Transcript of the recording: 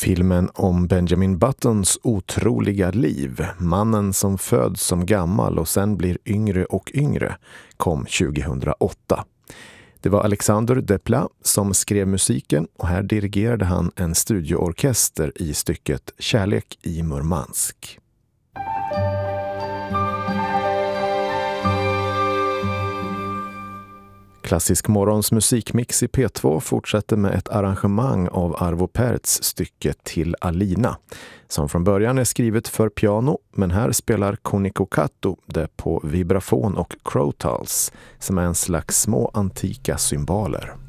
Filmen om Benjamin Buttons otroliga liv, mannen som föds som gammal och sen blir yngre och yngre, kom 2008. Det var Alexander Desplat som skrev musiken och här dirigerade han en studioorkester i stycket Kärlek i Murmansk. Klassisk morgons musikmix i P2 fortsätter med ett arrangemang av Arvo Pärts stycke Till Alina, som från början är skrivet för piano, men här spelar Koniko Katto det på vibrafon och crotals, som är en slags små antika cymbaler.